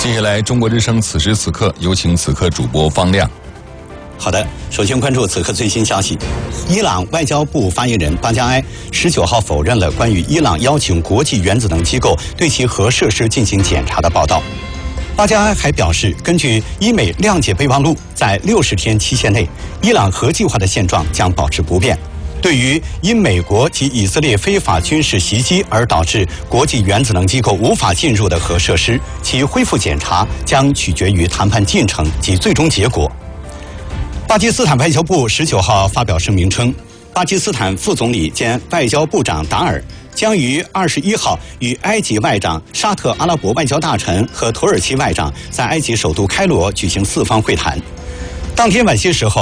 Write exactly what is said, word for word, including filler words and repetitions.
接下来，中国之声此时此刻有请此刻主播方亮。 好的，首先关注此刻最新消息。伊朗外交部发言人巴加埃十九号否认了关于伊朗邀请国际原子能机构对其核设施进行检查的报道。巴加埃还表示，根据伊美谅解备忘录，在六十天期限内，伊朗核计划的现状将保持不变。对于因美国及以色列非法军事袭击而导致国际原子能机构无法进入的核设施，其恢复检查将取决于谈判进程及最终结果。巴基斯坦外交部十九号发表声明称，巴基斯坦副总理兼外交部长达尔将于二十一号与埃及外长、沙特阿拉伯外交大臣和土耳其外长在埃及首都开罗举行四方会谈。当天晚些时候，